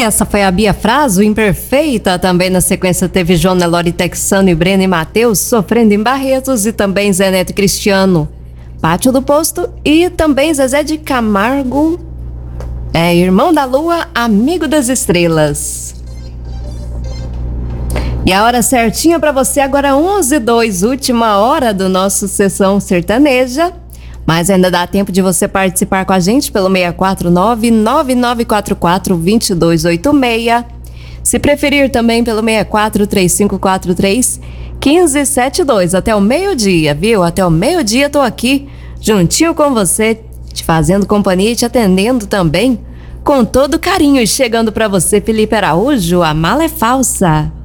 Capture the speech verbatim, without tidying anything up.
Essa foi a Bia Fraso, Imperfeita. Também na sequência teve João Nelore Texano e Breno e Matheus, Sofrendo em Barretos, e também Zé Neto e Cristiano, Pátio do Posto, e também Zezé de Camargo, é, Irmão da Lua, Amigo das Estrelas. E a hora certinha para você agora, onze e dois, última hora do nosso Sessão Sertaneja. Mas ainda dá tempo de você participar com a gente pelo seis quatro nove, nove nove quatro quatro, dois dois oito seis. Se preferir também pelo seis quatro três cinco quatro três, um cinco sete dois. Até o meio-dia, viu? Até o meio-dia tô aqui, juntinho com você, te fazendo companhia e te atendendo também com todo carinho. E chegando para você, Felipe Araújo, A Mala é Falsa.